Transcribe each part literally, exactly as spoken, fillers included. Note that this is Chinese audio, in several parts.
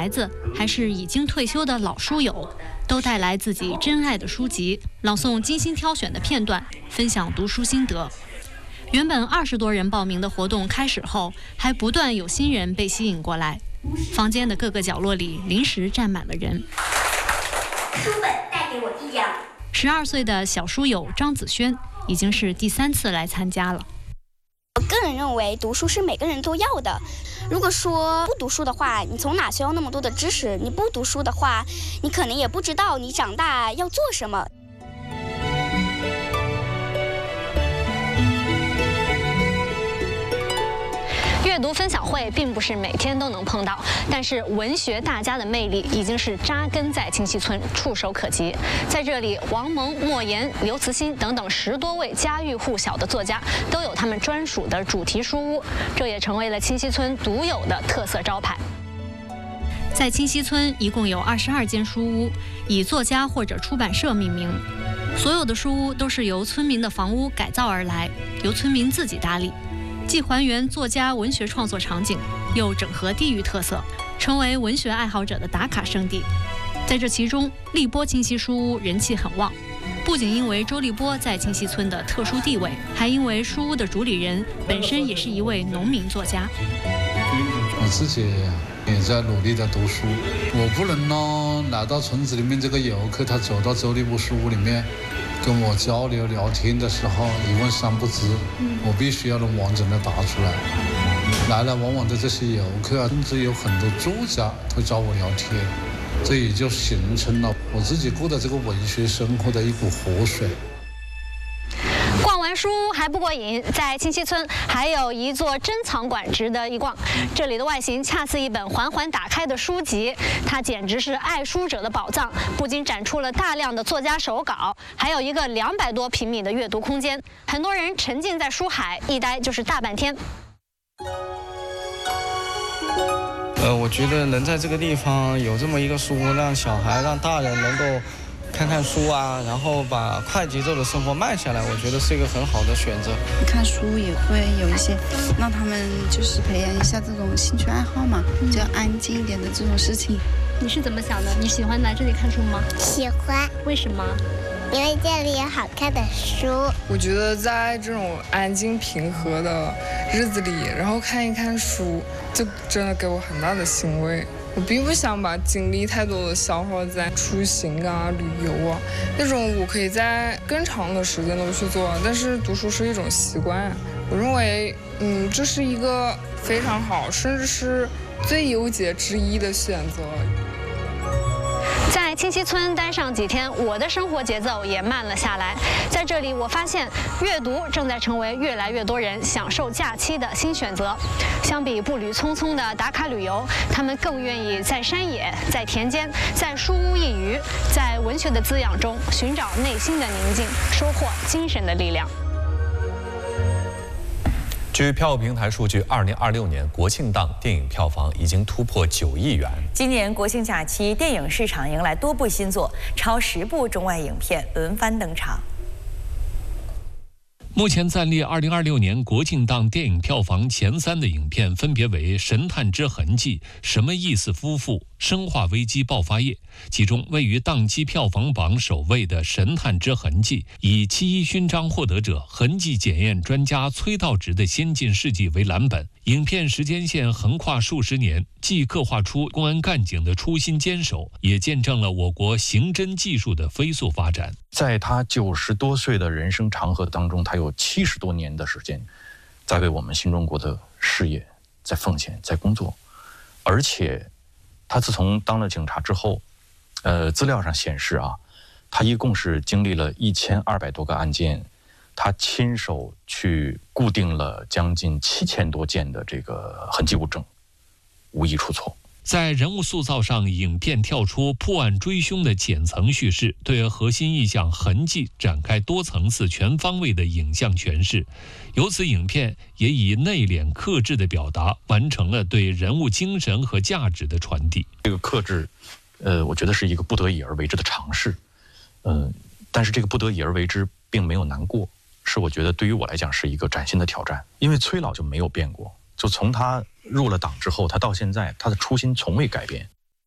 孩子，还是已经退休的老书友，都带来自己珍爱的书籍，朗诵精心挑选的片段，分享读书心得。原本二十多人报名的活动开始后，还不断有新人被吸引过来，房间的各个角落里临时站满了人。 书本带给我力量。 十二岁的小书友张子轩已经是第三次来参加了。 我个人认为，读书是每个人都要的。如果说不读书的话，你从哪学到那么多的知识？你不读书的话，你可能也不知道你长大要做什么。 阅读分享会并不是每天都能碰到，但是文学大家的魅力已经是扎根在清溪村，触手可及。在这里，王蒙、莫言、刘慈欣等等十多位家喻户晓的作家都有他们专属的主题书屋，这也成为了清溪村独有的特色招牌。在清溪村一共有二十二间书屋，以作家或者出版社命名。所有的书屋都是由村民的房屋改造而来，由村民自己打理。既还原作家文学创作场景，又整合地域特色，成为文学爱好者的打卡圣地。在这其中，荔波清溪书屋人气很旺，不仅因为周立波在清溪村的特殊地位，还因为书屋的主理人本身也是一位农民作家。 我自己也在努力的读书，我不能呢来到村子里面，这个游客他走到周立波书屋里面跟我交流聊天的时候一问三不知，我必须要能完整的答出来。来来往往的这些游客啊，甚至有很多作家会找我聊天，这也就形成了我自己过的这个文学生活的一股活水。 逛完书屋还不过瘾，在清溪村还有一座珍藏馆值得一逛。这里的外形恰似一本缓缓打开的书籍，它简直是爱书者的宝藏。不仅展出了大量的作家手稿，还有一个两百多平米的阅读空间。很多人沉浸在书海，一待就是大半天。 呃，我觉得能在这个地方有这么一个书屋，让小孩、让大人能够看看书啊，然后把快节奏的生活慢下来，我觉得是一个很好的选择。 看书也会有一些让他们就是培养一下这种兴趣爱好嘛，比较安静一点的这种事情。 你是怎么想的？你喜欢来这里看书吗？ 喜欢。 为什么？ 因为这里有好看的书。 我觉得在这种安静平和的日子里，然后看一看书，就真的给我很大的欣慰。我并不想把精力太多的消耗在出行啊、旅游啊那种，我可以在更长的时间都去做。但是读书是一种习惯，我认为，嗯，这是一个非常好，甚至是最优解之一的选择。 在清溪村待上几天，我的生活节奏也慢了下来。在这里，我发现阅读正在成为越来越多人享受假期的新选择。相比步履匆匆的打卡旅游，他们更愿意在山野、在田间、在书屋一隅，在文学的滋养中寻找内心的宁静，收获精神的力量。 据票务平台数据，二零二六年国庆档电影票房已经突破九亿元。 今年国庆假期，电影市场迎来多部新作，超十部中外影片轮番登场。 目前暂列二零二六年国庆档电影票房前三的影片分别为《神探之痕迹》、《什么意思夫妇》、《生化危机爆发夜》。其中位于档期票房榜首位的《神探之痕迹》，以七一勋章获得者、痕迹检验专家崔道直的先进事迹为蓝本，影片时间线横跨数十年，既刻画出公安干警的初心坚守，也见证了我国刑侦技术的飞速发展。 在他九十多岁的人生长河当中，他有七十多年的时间在为我们新中国的事业在奉献、在工作，而且他自从当了警察之后，呃，资料上显示啊，他一共是经历了一千二百多个案件，他亲手去固定了将近七千多件的这个痕迹物证，无一出错。 在人物塑造上，影片跳出破案追凶的浅层叙事，对核心意象痕迹展开多层次、全方位的影像诠释。由此，影片也以内敛克制的表达，完成了对人物精神和价值的传递。 这个克制，呃，我觉得是一个不得已而为之的尝试，嗯、呃，但是这个不得已而为之并没有难过，是我觉得对于我来讲是一个崭新的挑战。因为崔老就没有变过，就从他入了党之后，他到现在他的初心从未改变。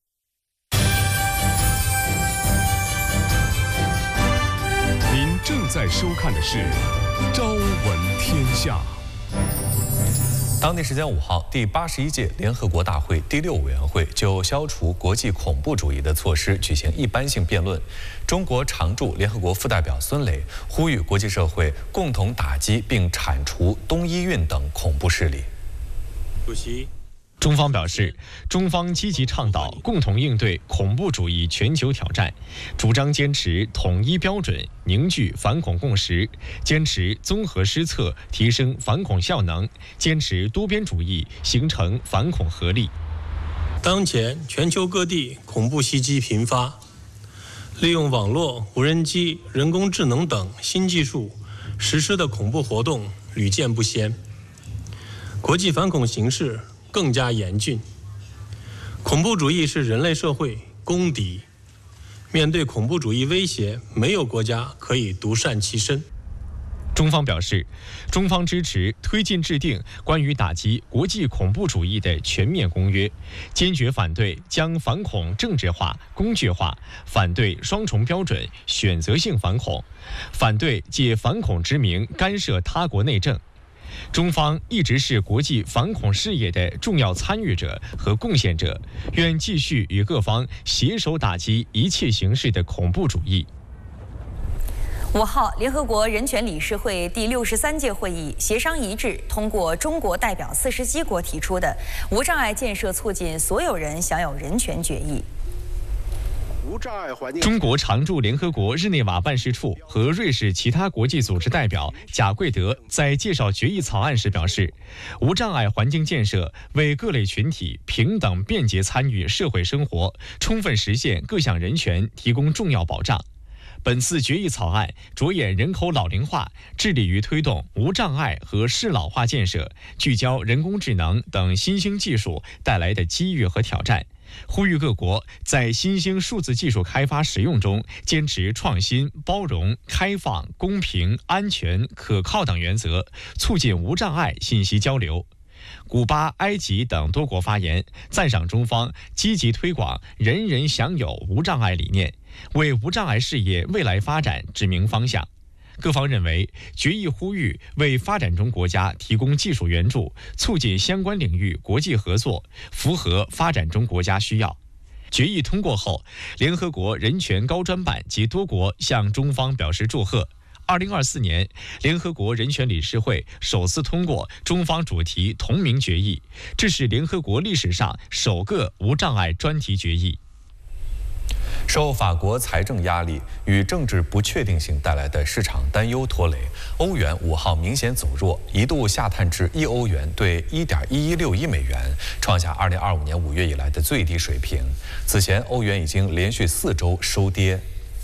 正在收看的是《朝闻天下》。 当地时间五号，第八十一届联合国大会第六委员会就消除国际恐怖主义的措施举行一般性辩论。中国常驻联合国副代表孙磊呼吁国际社会共同打击并铲除东伊运等恐怖势力。 主席。 中方表示，中方积极倡导共同应对恐怖主义全球挑战，主张坚持统一标准，凝聚反恐共识，坚持综合施策，提升反恐效能，坚持多边主义，形成反恐合力。 当前全球各地恐怖袭击频发，利用网络、无人机、人工智能等新技术实施的恐怖活动屡见不鲜，国际反恐形势更加严峻。恐怖主义是人类社会公敌，面对恐怖主义威胁，没有国家可以独善其身。 中方表示，中方支持推进制定关于打击国际恐怖主义的全面公约，坚决反对将反恐政治化、工具化，反对双重标准、选择性反恐，反对借反恐之名干涉他国内政。中方一直是国际反恐事业的重要参与者和贡献者，愿继续与各方携手打击一切形式的恐怖主义。 五号，联合国人权理事会第六十三届会议协商一致通过中国代表四十七国提出的无障碍建设促进所有人享有人权决议。 无障碍环境。中国常驻联合国日内瓦办事处和瑞士其他国际组织代表贾贵德在介绍决议草案时表示，无障碍环境建设为各类群体平等便捷参与社会生活，充分实现各项人权提供重要保障。本次决议草案着眼人口老龄化，致力于推动无障碍和适老化建设，聚焦人工智能等新兴技术带来的机遇和挑战，呼吁各国在新兴数字技术开发使用中坚持创新、包容、开放、公平、安全、可靠等原则，促进无障碍信息交流。古巴、埃及等多国发言，赞赏中方积极推广人人享有无障碍理念，为无障碍事业未来发展指明方向。各方认为，决议呼吁为发展中国家提供技术援助，促进相关领域国际合作，符合发展中国家需要。决议通过后，联合国人权高专办及多国向中方表示祝贺。二零二四年，联合国人权理事会首次通过中方主题同名决议，这是联合国历史上首个无障碍专题决议。 受法国财政压力与政治不确定性带来的市场担忧拖累，欧元五号明显走弱，一度下探至一欧元兑一点一一六一美元，创下二零二五年五月以来的最低水平。此前，欧元已经连续四周收跌。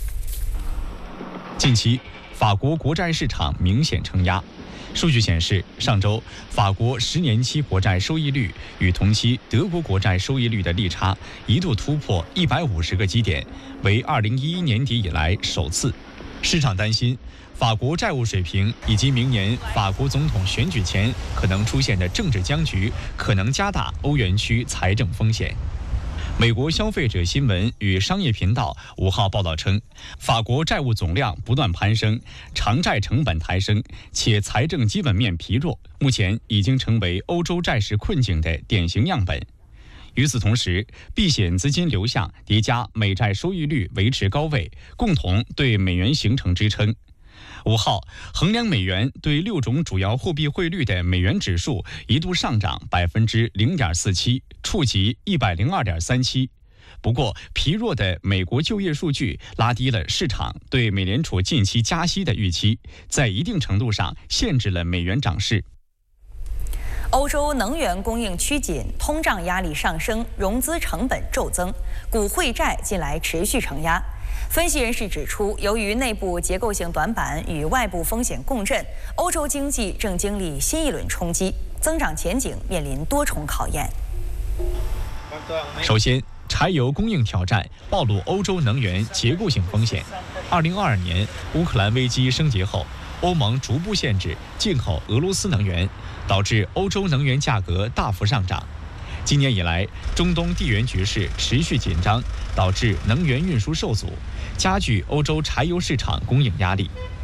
近期，法国国债市场明显承压。数据显示，上周法国十年期国债收益率与同期德国国债收益率的利差一度突破一百五十个基点，为二零一一年底以来首次。市场担心法国债务水平以及明年法国总统选举前可能出现的政治僵局，可能加大欧元区财政风险。美国消费者新闻与商业频道五号报道称，法国债务总量不断攀升，偿债成本抬升，且财政基本面疲弱，目前已经成为欧洲债市困境的典型样本。与此同时，避险资金流向叠加美债收益率维持高位，共同对美元形成支撑。五号，衡量美元对六种主要货币汇率的美元指数一度上涨百分之零点四七，触及一百零二点三七。不过，疲弱的美国就业数据拉低了市场对美联储近期加息的预期，在一定程度上限制了美元涨势。 欧洲能源供应趋紧，通胀压力上升，融资成本骤增，股汇债近来持续承压。分析人士指出，由于内部结构性短板与外部风险共振，欧洲经济正经历新一轮冲击，增长前景面临多重考验。 首先，柴油供应挑战暴露欧洲能源结构性风险。二零二二年乌克兰危机升级后，欧盟逐步限制进口俄罗斯能源，导致欧洲能源价格大幅上涨。今年以来，中东地缘局势持续紧张，导致能源运输受阻，加剧欧洲柴油市场供应压力。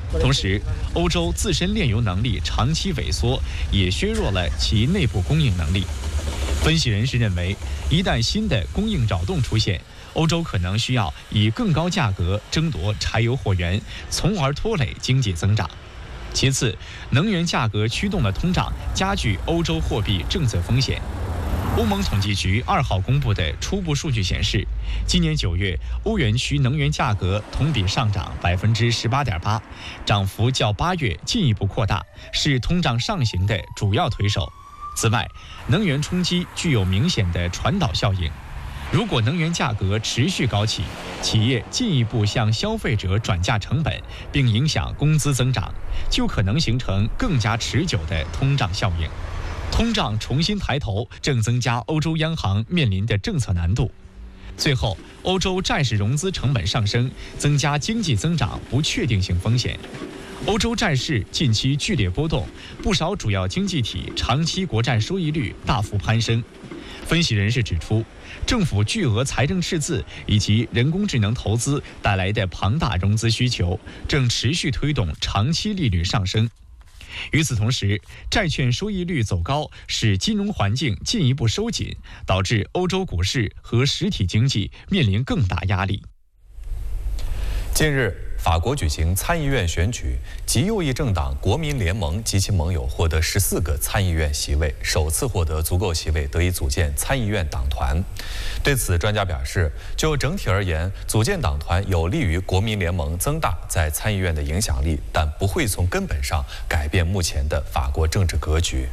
同时，欧洲自身炼油能力长期萎缩，也削弱了其内部供应能力。分析人士认为，一旦新的供应扰动出现，欧洲可能需要以更高价格争夺柴油货源，从而拖累经济增长。其次，能源价格驱动的通胀加剧欧洲货币政策风险。欧盟统计局二号公布的初步数据显示，今年九月欧元区能源价格同比上涨百分之十八点八，涨幅较八月进一步扩大，是通胀上行的主要推手。此外，能源冲击具有明显的传导效应。如果能源价格持续高企，企业进一步向消费者转嫁成本，并影响工资增长，就可能形成更加持久的通胀效应。通胀重新抬头，正增加欧洲央行面临的政策难度。最后，欧洲债市融资成本上升，增加经济增长不确定性风险。欧洲债市近期剧烈波动，不少主要经济体长期国债收益率大幅攀升。分析人士指出，政府巨额财政赤字以及人工智能投资带来的庞大融资需求，正持续推动长期利率上升。与此同时，债券收益率走高，使金融环境进一步收紧，导致欧洲股市和实体经济面临更大压力。 近日，法国举行参议院选举，极右翼政党国民联盟及其盟友获得十四个参议院席位，首次获得足够席位得以组建参议院党团。对此，专家表示，就整体而言，组建党团有利于国民联盟增大在参议院的影响力，但不会从根本上改变目前的法国政治格局。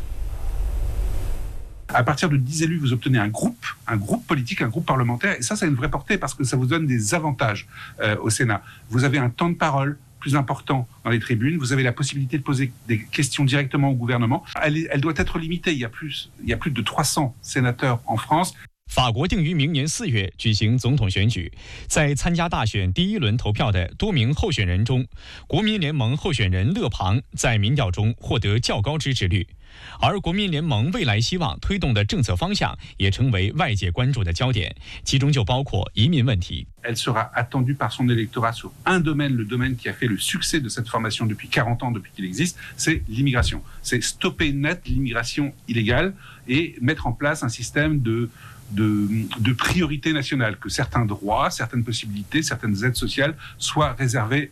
À partir de dix élus, vous obtenez un groupe, un groupe politique, un groupe parlementaire, et ça, ça a une vraie portée parce que ça vous donne des avantages euh, au Sénat. Vous avez un temps de parole plus important dans les tribunes, vous avez la possibilité de poser des questions directement au gouvernement. Elle, est, elle doit être limitée, il y a plus, il y a plus de trois cents sénateurs en France. 法国定于明年四月举行总统选举，在参加大选第一轮投票的多名候选人中，国民联盟候选人勒庞在民调中获得较高支持率，而国民联盟未来希望推动的政策方向也成为外界关注的焦点，其中就包括移民问题。 Elle sera attendue par son électorat sur un domaine, le domaine qui a fait le succès de cette formation depuis quarante ans, depuis qu'il existe, c'est l'immigration. C'est stopper net l'immigration illégale et mettre en place un système de De, de priorité nationale, que certains droits, certaines possibilités, certaines aides sociales soient réservées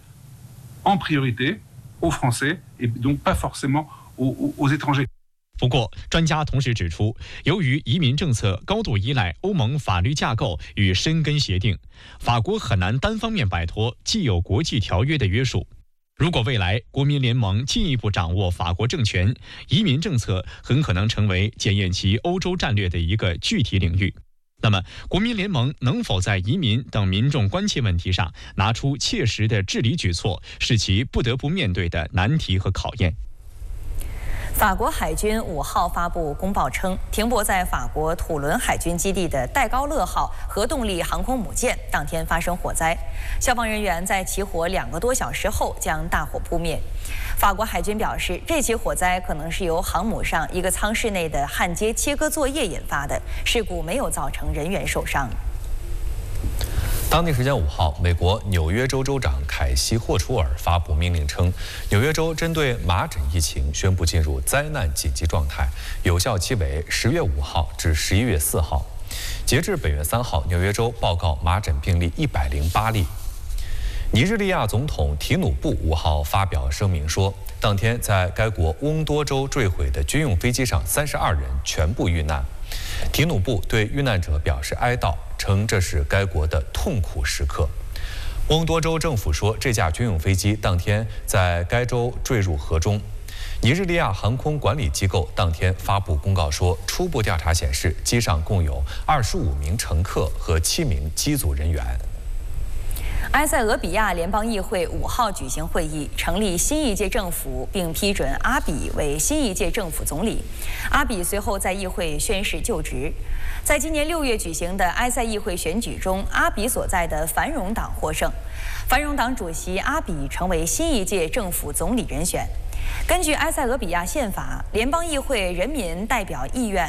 en priorité aux Français et donc pas forcément aux, aux étrangers. 不过，专家同时指出，由于移民政策高度依赖欧盟法律架构与申根协定，法国很难单方面摆脱既有国际条约的约束。如果未来国民联盟进一步掌握法国政权，移民政策很可能成为检验其欧洲战略的一个具体领域。那么，国民联盟能否在移民等民众关切问题上拿出切实的治理举措，是其不得不面对的难题和考验。 法国海军五号发布公报称，停泊在法国土伦海军基地的戴高乐号核动力航空母舰当天发生火灾，消防人员在起火两个多小时后将大火扑灭。法国海军表示，这起火灾可能是由航母上一个舱室内的焊接切割作业引发的，事故没有造成人员受伤。 当地时间五号，美国纽约州州长凯西·霍楚尔发布命令称，纽约州针对麻疹疫情宣布进入灾难紧急状态，有效期为十月五号至十一月四号。截至本月三号，纽约州报告麻疹病例一百零八例。尼日利亚总统提努布五号发表声明说，当天在该国翁多州坠毁的军用飞机上三十二人全部遇难。提努布对遇难者表示哀悼，称这是该国的痛苦时刻。翁多州政府说，这架军用飞机当天在该州坠入河中。尼日利亚航空管理机构当天发布公告说，初步调查显示，机上共有二十五名乘客和七名机组人员。 埃塞俄比亚联邦议会五号举行会议，成立新一届政府，并批准阿比为新一届政府总理。阿比随后在议会宣誓就职。在今年六月举行的埃塞议会选举中，阿比所在的繁荣党获胜，繁荣党主席阿比成为新一届政府总理人选。根据埃塞俄比亚宪法，联邦议会人民代表意愿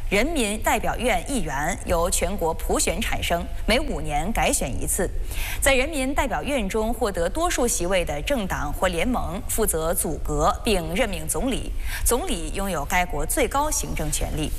人民代表院议员由全国普选产生，每五年改选一次。在人民代表院中获得多数席位的政党或联盟负责组阁并任命总理，总理拥有该国最高行政权力。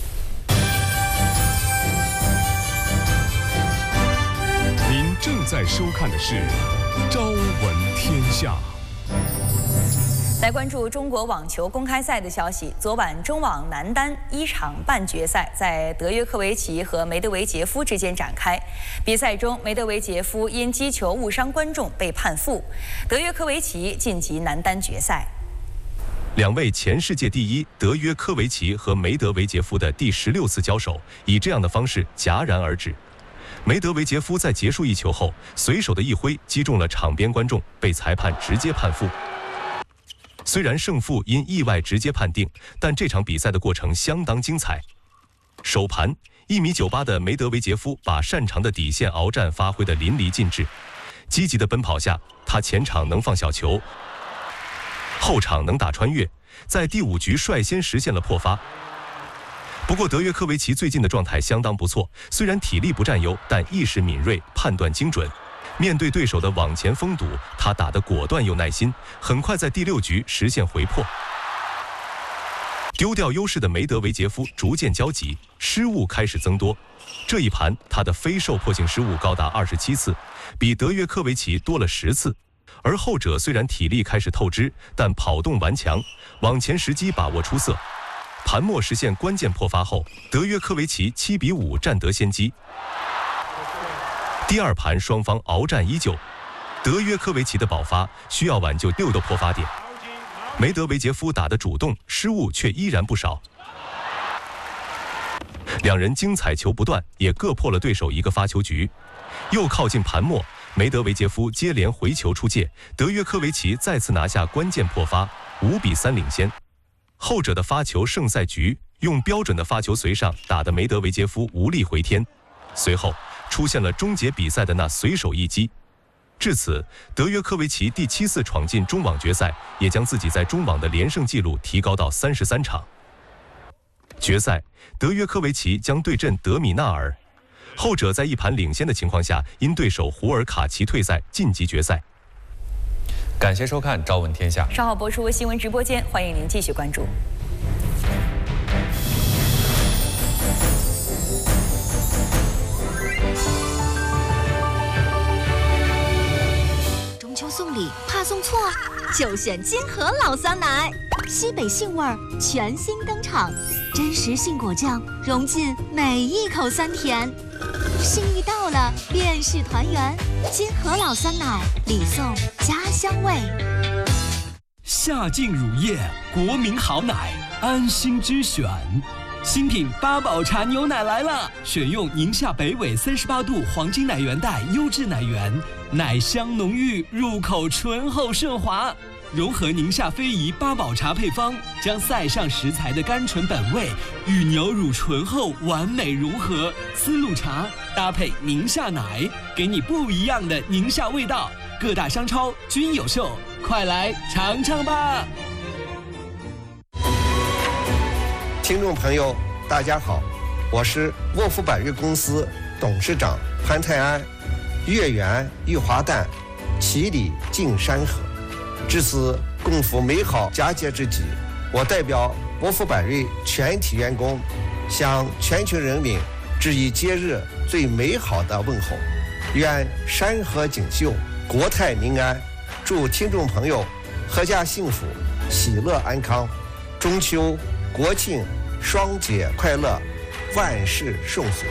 您正在收看的是《朝闻天下》。 来关注中国网球公开赛的消息。昨晚中网男单一场半决赛在德约科维奇和梅德韦杰夫之间展开。比赛中，梅德韦杰夫因击球误伤观众被判负，德约科维奇晋级男单决赛。 两位前世界第一德约科维奇和梅德韦杰夫的第十六次交手，以这样的方式戛然而止。梅德韦杰夫在结束一球后，随手的一挥击中了场边观众，被裁判直接判负。虽然胜负因意外直接判定，但这场比赛的过程相当精彩。首盘，一米九八的梅德韦杰夫把擅长的底线鏖战发挥得淋漓尽致，积极的奔跑下，他前场能放小球，后场能打穿越，在第五局率先实现了破发。不过德约科维奇最近的状态相当不错，虽然体力不占优，但意识敏锐，判断精准。面对对手的往前封堵，他打得果断又耐心，很快在第六局实现回破。丢掉优势的梅德韦杰夫逐渐焦急，失误开始增多。这一盘他的非受迫性失误高达二十七次，比德约科维奇多了十次。而后者虽然体力开始透支，但跑动顽强，往前时机把握出色。盘末实现关键破发后，德约科维奇七比五占得先机。第二盘双方鏖战依旧，德约科维奇的爆发需要挽救六的破发点，梅德韦杰夫打得主动，失误却依然不少。两人精彩球不断，也各破了对手一个发球局。又靠近盘末，梅德韦杰夫接连回球出界，德约科维奇再次拿下关键破发，五比三领先。后者的发球胜赛局用标准的发球随上，打得梅德韦杰夫无力回天。随后出现了终结比赛的那随手一击，至此，德约科维奇第七次闯进中网决赛，也将自己在中网的连胜纪录提高到三十三场。决赛，德约科维奇将对阵德米纳尔，后者在一盘领先的情况下，因对手胡尔卡奇退赛晋级决赛。 感谢收看《朝闻天下》， 稍后播出新闻直播间，欢迎您继续关注。 送礼怕送错，就选金河老酸奶，西北杏味儿全新登场，真实杏果酱融进每一口酸甜，心意到了便是团圆。金河老酸奶，礼送家乡味。 夏劲乳业，国民好奶，安心之选。新品八宝茶牛奶来了，选用宁夏北纬三十八度黄金奶源带优质奶源，奶香浓郁，入口醇厚顺滑。融合宁夏非遗八宝茶配方，将塞上食材的甘醇本味与牛乳醇厚完美融合。丝路茶搭配宁夏奶，给你不一样的宁夏味道。各大商超均有售，快来尝尝吧！ 听众朋友，大家好，我是沃夫百瑞公司董事长潘泰安。月圆玉华诞，其理尽山河。至此共赴美好佳节之际，我代表沃夫百瑞全体员工，向全球人民致以节日最美好的问候。愿山河锦绣，国泰民安。祝听众朋友阖家幸福，喜乐安康。中秋、国庆双节快乐，万事顺遂。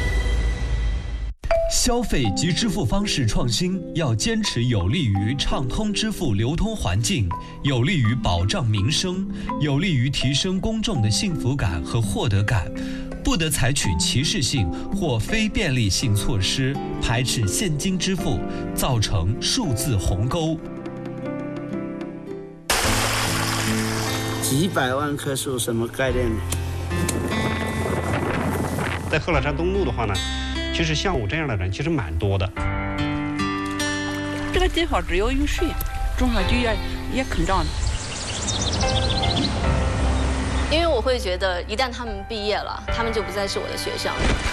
消费及支付方式创新要坚持有利于畅通支付流通环境，有利于保障民生，有利于提升公众的幸福感和获得感，不得采取歧视性或非便利性措施，排斥现金支付，造成数字鸿沟。 几百万棵树什么概念呢？ 在贺老山东路的话呢，其实像我这样的人其实蛮多的。 这个地方只要有水，种上就也也肯长的。 因为我会觉得，一旦他们毕业了，他们就不再是我的学生了。